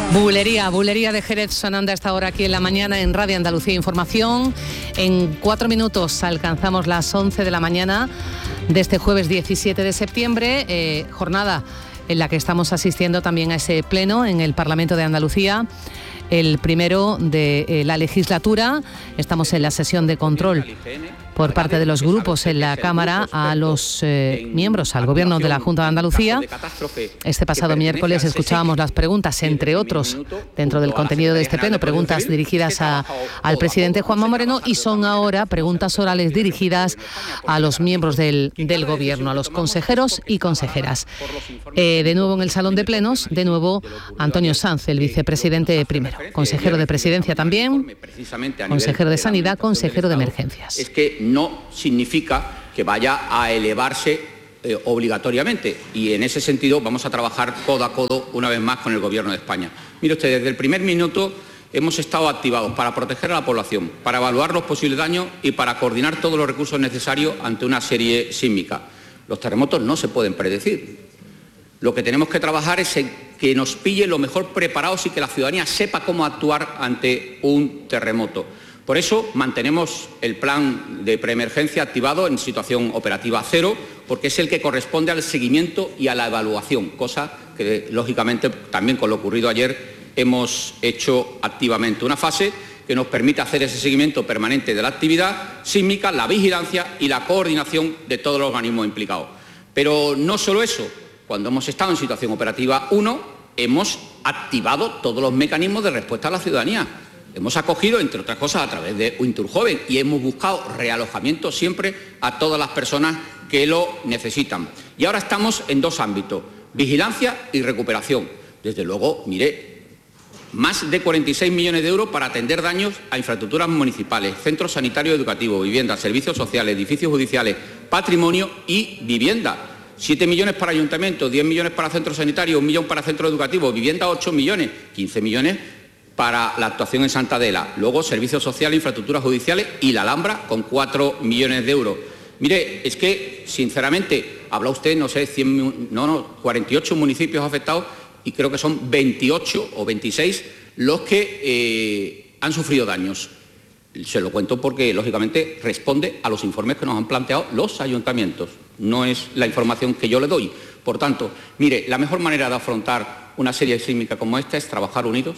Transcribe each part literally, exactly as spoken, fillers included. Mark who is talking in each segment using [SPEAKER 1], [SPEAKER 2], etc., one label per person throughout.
[SPEAKER 1] Bulería, Bulería de Jerez sonando hasta ahora aquí en la mañana en Radio Andalucía Información. En cuatro minutos alcanzamos las once de la mañana de este jueves diecisiete de septiembre, eh, jornada en la que estamos asistiendo también a ese pleno en el Parlamento de Andalucía, el primero de eh, la legislatura. Estamos en la sesión de control por parte de los grupos en la Cámara a los eh, miembros, al Gobierno de la Junta de Andalucía. Este pasado miércoles escuchábamos las preguntas, entre otros, dentro del contenido de este pleno, preguntas dirigidas a, al presidente Juanma Moreno, y son ahora preguntas orales dirigidas a los miembros del, del Gobierno, a los consejeros y consejeras. Eh, de nuevo en el Salón de Plenos, de nuevo Antonio Sanz, el vicepresidente primero, consejero de Presidencia también, consejero de Sanidad, consejero de Emergencias.
[SPEAKER 2] Es que no significa que vaya a elevarse eh, obligatoriamente, y en ese sentido vamos a trabajar codo a codo una vez más con el Gobierno de España. Mire usted, desde el primer minuto hemos estado activados para proteger a la población, para evaluar los posibles daños y para coordinar todos los recursos necesarios ante una serie sísmica. Los terremotos no se pueden predecir. Lo que tenemos que trabajar es en que nos pille lo mejor preparados y que la ciudadanía sepa cómo actuar ante un terremoto. Por eso mantenemos el plan de preemergencia activado en situación operativa cero, porque es el que corresponde al seguimiento y a la evaluación, cosa que, lógicamente, también con lo ocurrido ayer hemos hecho activamente. Una fase que nos permite hacer ese seguimiento permanente de la actividad sísmica, la vigilancia y la coordinación de todos los organismos implicados. Pero no solo eso, cuando hemos estado en situación operativa uno, hemos activado todos los mecanismos de respuesta a la ciudadanía. Hemos acogido, entre otras cosas, a través de Winturjoven, y hemos buscado realojamiento siempre a todas las personas que lo necesitan. Y ahora estamos en dos ámbitos, vigilancia y recuperación. Desde luego, mire, más de cuarenta y seis millones de euros para atender daños a infraestructuras municipales, centros sanitarios y educativos, viviendas, servicios sociales, edificios judiciales, patrimonio y vivienda. siete millones para ayuntamientos, diez millones para centros sanitarios, un millón para centros educativos, vivienda ocho millones, quince millones para la actuación en Santa Adela. Luego servicios sociales, infraestructuras judiciales y la Alhambra con cuatro millones de euros. Mire, es que, sinceramente, habla usted, no sé, cien, no, no, cuarenta y ocho municipios afectados, y creo que son veintiocho o veintiséis los que eh, han sufrido daños. Se lo cuento porque, lógicamente, responde a los informes que nos han planteado los ayuntamientos. No es la información que yo le doy. Por tanto, mire, la mejor manera de afrontar una serie sísmica como esta es trabajar unidos,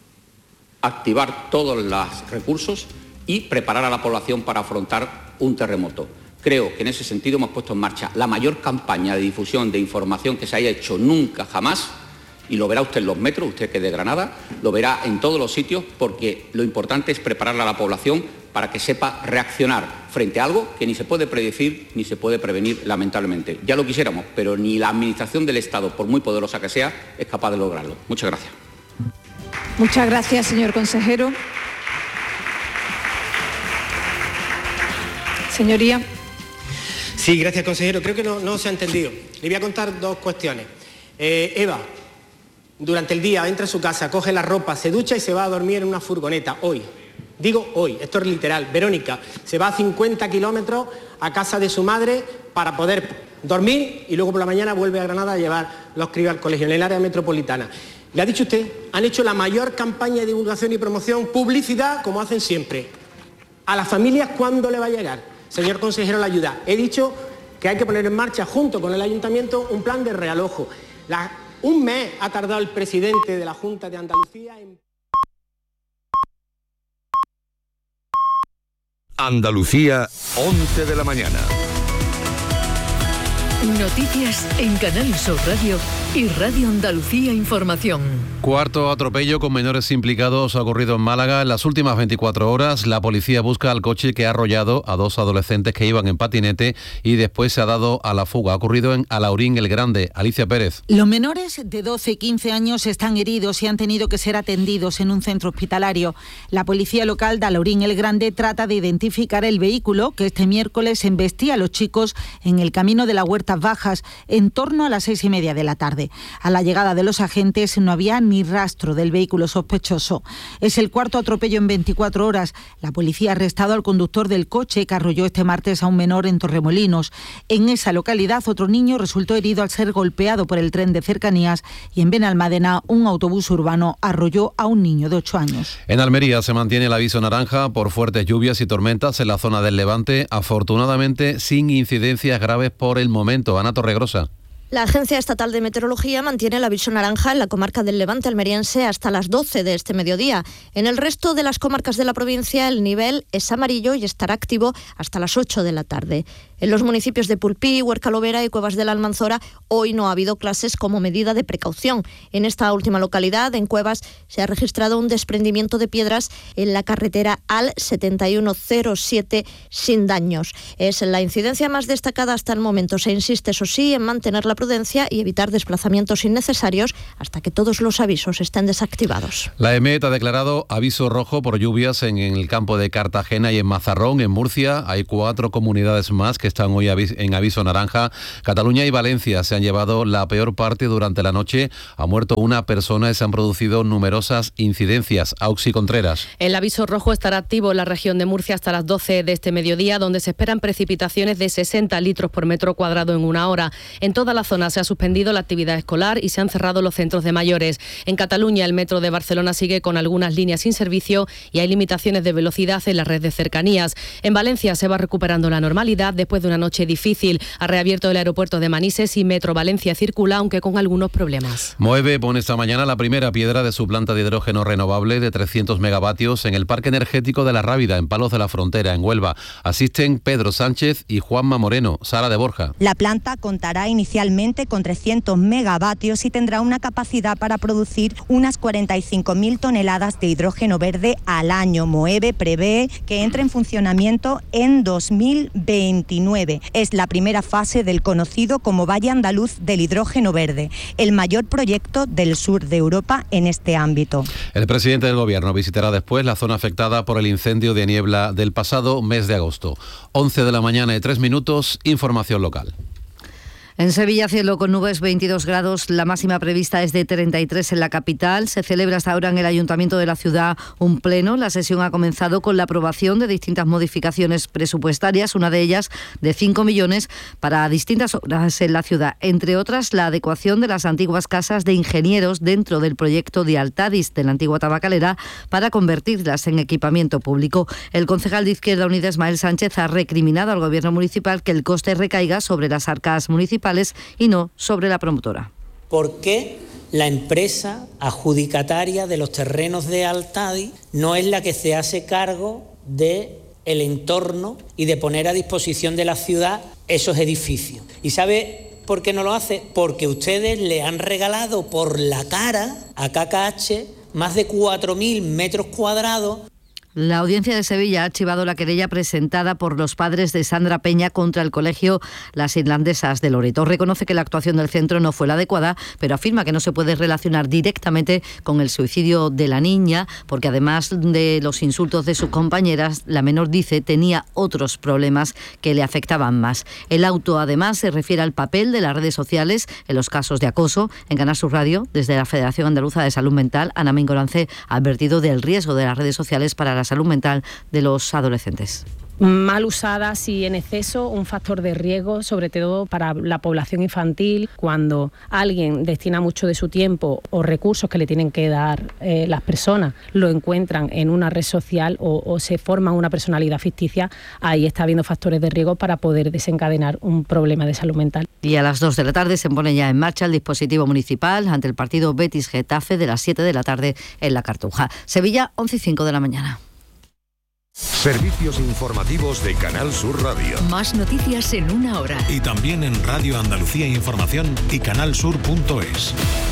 [SPEAKER 2] activar todos los recursos y preparar a la población para afrontar un terremoto. Creo que en ese sentido hemos puesto en marcha la mayor campaña de difusión de información que se haya hecho nunca jamás, y lo verá usted en los metros, usted que es de Granada, lo verá en todos los sitios, porque lo importante es preparar a la población para que sepa reaccionar frente a algo que ni se puede predecir ni se puede prevenir, lamentablemente. Ya lo quisiéramos, pero ni la Administración del Estado, por muy poderosa que sea, es capaz de lograrlo. Muchas gracias.
[SPEAKER 3] Muchas gracias, señor consejero. Señoría.
[SPEAKER 4] Sí, gracias, consejero. Creo que no, no se ha entendido. Le voy a contar dos cuestiones. Eh, Eva, durante el día entra a su casa, coge la ropa, se ducha y se va a dormir en una furgoneta. Hoy, digo hoy, esto es literal. Verónica se va a cincuenta kilómetros a casa de su madre para poder dormir y luego por la mañana vuelve a Granada a llevar los críos al colegio en el área metropolitana. Le ha dicho usted, han hecho la mayor campaña de divulgación y promoción, publicidad, como hacen siempre. ¿A las familias cuándo le va a llegar? Señor consejero, la ayuda. He dicho que hay que poner en marcha, junto con el ayuntamiento, un plan de realojo. La, un mes ha tardado el presidente de la Junta de Andalucía en...
[SPEAKER 5] Andalucía, once de la mañana.
[SPEAKER 6] Noticias en Canal Sur Radio y Radio Andalucía Información.
[SPEAKER 7] Cuarto atropello con menores implicados ha ocurrido en Málaga. En las últimas veinticuatro horas, la policía busca al coche que ha arrollado a dos adolescentes que iban en patinete y después se ha dado a la fuga. Ha ocurrido en Alaurín el Grande. Alicia Pérez.
[SPEAKER 8] Los menores de doce y quince años están heridos y han tenido que ser atendidos en un centro hospitalario. La policía local de Alaurín el Grande trata de identificar el vehículo que este miércoles embestía a los chicos en el camino de la Huerta fuerzas bajas en torno a las seis y media de la tarde. A la llegada de los agentes no había ni rastro del vehículo sospechoso. Es el cuarto atropello en veinticuatro horas. La policía ha arrestado al conductor del coche que arrolló este martes a un menor en Torremolinos. En esa localidad, otro niño resultó herido al ser golpeado por el tren de cercanías y en Benalmádena un autobús urbano arrolló a un niño de ocho años.
[SPEAKER 7] En Almería se mantiene el aviso naranja por fuertes lluvias y tormentas en la zona del Levante, afortunadamente sin incidencias graves por el momento. Ana Torregrosa.
[SPEAKER 9] La Agencia Estatal de Meteorología mantiene el aviso naranja en la comarca del Levante almeriense hasta las doce de este mediodía. En el resto de las comarcas de la provincia el nivel es amarillo y estará activo hasta las ocho de la tarde. En los municipios de Pulpí, Huerca-Lovera y Cuevas de la Almanzora hoy no ha habido clases como medida de precaución. En esta última localidad, en Cuevas, se ha registrado un desprendimiento de piedras en la carretera A L setenta y uno cero siete sin daños. Es la incidencia más destacada hasta el momento. Se insiste, eso sí, en mantener la prudencia y evitar desplazamientos innecesarios hasta que todos los avisos estén desactivados.
[SPEAKER 7] La EMET ha declarado aviso rojo por lluvias en el campo de Cartagena y en Mazarrón, en Murcia. Hay cuatro comunidades más que están hoy en aviso naranja. Cataluña y Valencia se han llevado la peor parte durante la noche. Ha muerto una persona y se han producido numerosas incidencias. Auxi Contreras.
[SPEAKER 10] El aviso rojo estará activo en la región de Murcia hasta las doce de este mediodía, donde se esperan precipitaciones de sesenta litros por metro cuadrado en una hora. En toda la zona se ha suspendido la actividad escolar y se han cerrado los centros de mayores. En Cataluña, el metro de Barcelona sigue con algunas líneas sin servicio y hay limitaciones de velocidad en la red de cercanías. En Valencia se va recuperando la normalidad después de una noche difícil. Ha reabierto el aeropuerto de Manises y Metro Valencia circula, aunque con algunos problemas.
[SPEAKER 7] Moeve pone esta mañana la primera piedra de su planta de hidrógeno renovable de trescientos megavatios en el Parque Energético de La Rábida, en Palos de la Frontera, en Huelva. Asisten Pedro Sánchez y Juanma Moreno. Sara de Borja.
[SPEAKER 11] La planta contará inicialmente con trescientos megavatios y tendrá una capacidad para producir unas cuarenta y cinco mil toneladas de hidrógeno verde al año. Moeve prevé que entre en funcionamiento en dos mil veintinueve. Es la primera fase del conocido como Valle Andaluz del Hidrógeno Verde, el mayor proyecto del sur de Europa en este ámbito.
[SPEAKER 7] El presidente del Gobierno visitará después la zona afectada por el incendio de niebla del pasado mes de agosto. once de la mañana y tres minutos, información local.
[SPEAKER 1] En Sevilla, cielo con nubes, veintidós grados, la máxima prevista es de treinta y tres en la capital. Se celebra hasta ahora en el Ayuntamiento de la ciudad un pleno. La sesión ha comenzado con la aprobación de distintas modificaciones presupuestarias, una de ellas de cinco millones para distintas obras en la ciudad, entre otras la adecuación de las antiguas casas de ingenieros dentro del proyecto de Altadis de la antigua tabacalera para convertirlas en equipamiento público. El concejal de Izquierda Unida, Ismael Sánchez, ha recriminado al Gobierno municipal que el coste recaiga sobre las arcas municipales y no sobre la promotora.
[SPEAKER 12] ¿Por qué la empresa adjudicataria de los terrenos de Altadis no es la que se hace cargo del entorno y de poner a disposición de la ciudad esos edificios? ¿Y sabe por qué no lo hace? Porque ustedes le han regalado por la cara a K K H más de cuatro mil metros cuadrados.
[SPEAKER 1] La Audiencia de Sevilla ha archivado la querella presentada por los padres de Sandra Peña contra el colegio Las Irlandesas de Loreto. Reconoce que la actuación del centro no fue la adecuada, pero afirma que no se puede relacionar directamente con el suicidio de la niña, porque además de los insultos de sus compañeras, la menor dice tenía otros problemas que le afectaban más. El auto además se refiere al papel de las redes sociales en los casos de acoso. En Canal Sur Radio, desde la Federación Andaluza de Salud Mental, Ana Mingorance ha advertido del riesgo de las redes sociales para la salud mental de los adolescentes.
[SPEAKER 13] Mal usadas y en exceso, un factor de riesgo, sobre todo para la población infantil, cuando alguien destina mucho de su tiempo o recursos que le tienen que dar eh, las personas, lo encuentran en una red social o, o se forman una personalidad ficticia, ahí está habiendo factores de riesgo para poder desencadenar un problema de salud mental.
[SPEAKER 1] Y a las dos de la tarde se pone ya en marcha el dispositivo municipal ante el partido Betis-Getafe de las siete de la tarde en La Cartuja. Sevilla, once y cinco de la mañana.
[SPEAKER 5] Servicios informativos de Canal Sur Radio.
[SPEAKER 6] Más noticias en una hora.
[SPEAKER 14] Y también en Radio Andalucía Información y canalsur punto es.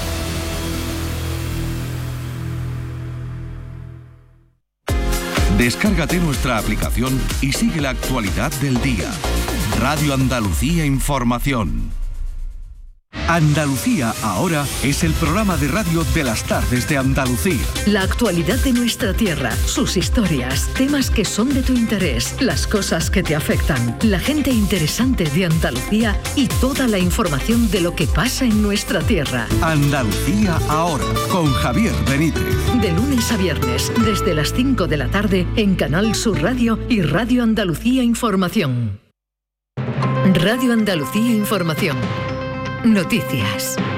[SPEAKER 5] Descárgate nuestra aplicación y sigue la actualidad del día. Radio Andalucía Información.
[SPEAKER 15] Andalucía Ahora es el programa de radio de las tardes de Andalucía.
[SPEAKER 6] La actualidad de nuestra tierra, sus historias, temas que son de tu interés, las cosas que te afectan, la gente interesante de Andalucía y toda la información de lo que pasa en nuestra tierra.
[SPEAKER 15] Andalucía Ahora, con Javier Benítez.
[SPEAKER 6] De lunes a viernes, desde las cinco de la tarde, en Canal Sur Radio y Radio Andalucía Información. Radio Andalucía Información. Noticias.